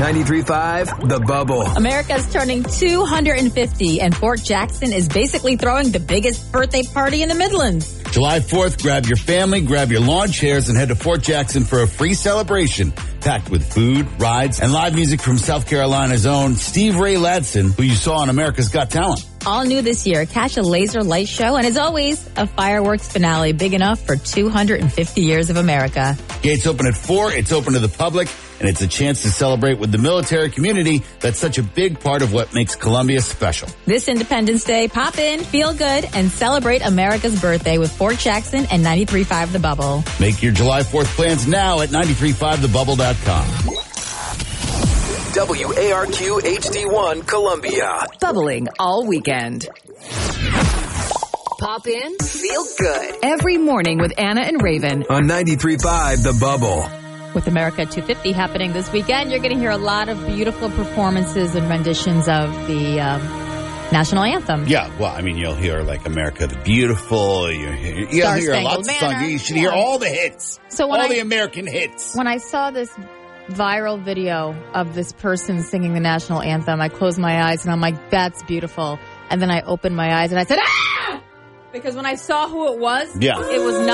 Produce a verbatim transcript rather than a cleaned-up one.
ninety-three point five The Bubble. America's turning two hundred fifty, and Fort Jackson is basically throwing the biggest birthday party in the Midlands. July fourth, grab your family, grab your lawn chairs, and head to Fort Jackson for a free celebration packed with food, rides, and live music from South Carolina's own Steve Ray Ladson, who you saw on America's Got Talent. All new this year, catch a laser light show, and as always, a fireworks finale big enough for two hundred fifty years of America. Gates open at four. It's open to the public, and it's a chance to celebrate with the military community that's such a big part of what makes Columbia special. This Independence Day, pop in, feel good, and celebrate America's birthday with Fort Jackson and ninety-three point five The Bubble. Make your July fourth plans now at ninety-three point five the bubble dot com. W A R Q H D one Columbia. Bubbling all weekend. Pop in, feel good. Every morning with Anna and Raven. On ninety-three point five The Bubble. With America two fifty happening this weekend, you're going to hear a lot of beautiful performances and renditions of the um, national anthem. Yeah, well, I mean, you'll hear like America the Beautiful. You'll hear, you'll hear Star-Spangled lots of songs. You should Yeah. hear all the hits. So when all I- the American hits. When I saw this viral video of this person singing the national anthem, I closed my eyes and I'm like, that's beautiful. And then I opened my eyes and I said, ah! Because when I saw who it was, Yeah. it was not